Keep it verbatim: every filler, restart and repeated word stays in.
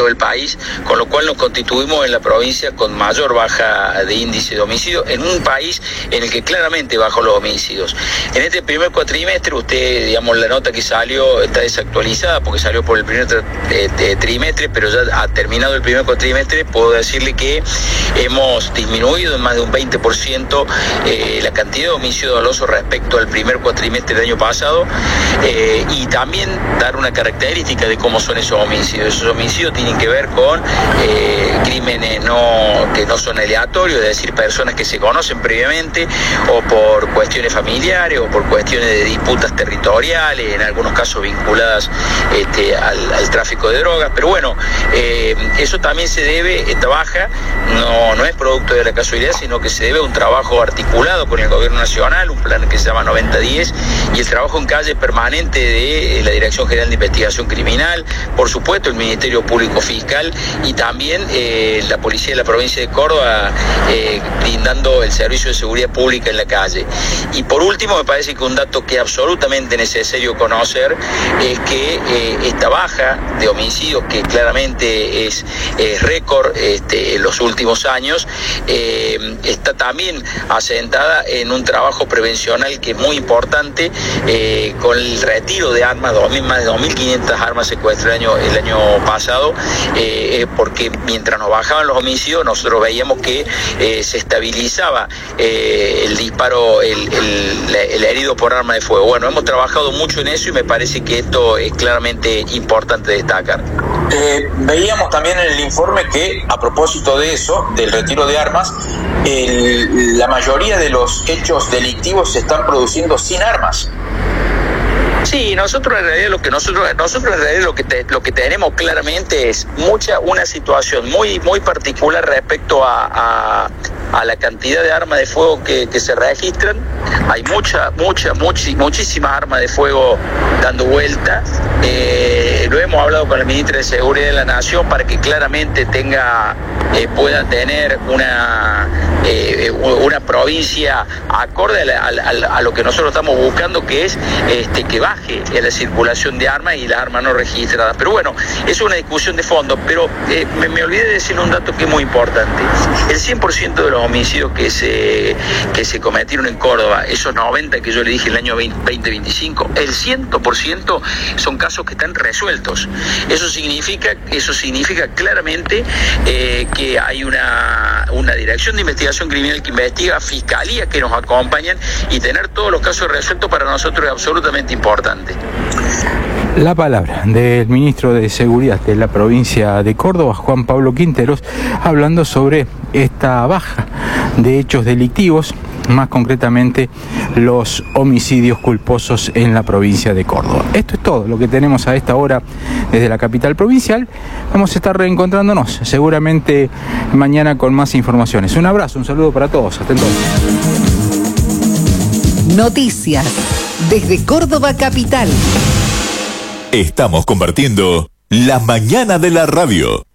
todo el país, con lo cual nos constituimos en la provincia con mayor baja de índice de homicidio, en un país en el que claramente bajó los homicidios. En este primer cuatrimestre, usted, digamos, la nota que salió está desactualizada porque salió por el primer tri- trimestre, pero ya ha terminado el primer cuatrimestre, puedo decirle que hemos disminuido en más de un veinte por ciento eh, la cantidad de homicidios dolosos respecto al primer cuatrimestre del año pasado, eh, y también dar una característica de cómo son esos homicidios. Esos homicidios tienen que ver con eh, crímenes no, que no son aleatorios, es decir, personas que se conocen previamente o por cuestiones familiares o por cuestiones de disputas territoriales, en algunos casos vinculadas este, al, al tráfico de drogas. Pero bueno, eh, eso también se debe, esta baja no, no es producto de la casualidad, sino que se debe a un trabajo articulado con el gobierno nacional, un plan que se llama noventa diez, y el trabajo en calle permanente de la Dirección General de Investigación Criminal, por supuesto el Ministerio Público Fiscal y también eh, la Policía de la provincia de Córdoba eh, brindando el servicio de seguridad pública en la calle. Y por último, me parece que un dato que es absolutamente necesario conocer es que eh, esta baja de homicidios, que claramente es, es récord este, en los últimos años, eh, está también asentada en un trabajo prevencional que es muy importante, eh, con el retiro de armas, más de dos mil quinientas armas secuestradas el año, el año pasado, eh, porque mientras nos bajaban los homicidios, nosotros veíamos que eh, se estabilizaba eh, el disparo, el, el, el herido por arma de fuego. Bueno, hemos trabajado mucho en eso y me parece que esto es claramente importante destacar. Eh, veíamos también en el informe que, a propósito de eso, del retiro de armas, el, la mayoría de los hechos delictivos se están produciendo sin armas. Sí, nosotros en realidad lo que nosotros nosotros en realidad lo que te, lo que tenemos claramente es mucha una situación muy muy particular respecto a, a, a la cantidad de armas de fuego que, que se registran. Hay mucha mucha muchi, muchísimas armas de fuego dando vueltas. Eh, lo hemos hablado con el ministro de Seguridad de la Nación para que claramente tenga eh, pueda tener una eh, una provincia acorde a, la, a, a lo que nosotros estamos buscando, que es este que baje en la circulación de armas y las armas no registradas. Pero bueno, es una discusión de fondo, pero eh, me, me olvidé de decir un dato que es muy importante. El cien por ciento de los homicidios que se que se cometieron en Córdoba, esos noventa que yo le dije el año veinte veinticinco, el cien por ciento son casos que están resueltos. Eso significa, eso significa claramente eh, que hay una, una dirección de investigación criminal que investiga, fiscalía que nos acompañan, y tener todos los casos resueltos para nosotros es absolutamente importante. La palabra del ministro de Seguridad de la provincia de Córdoba, Juan Pablo Quinteros, hablando sobre esta baja de hechos delictivos, más concretamente los homicidios culposos en la provincia de Córdoba. Esto es todo lo que tenemos a esta hora desde la capital provincial. Vamos a estar reencontrándonos seguramente mañana con más informaciones. Un abrazo, un saludo para todos. Hasta entonces. Noticias desde Córdoba capital. Estamos compartiendo La Mañana de la Radio.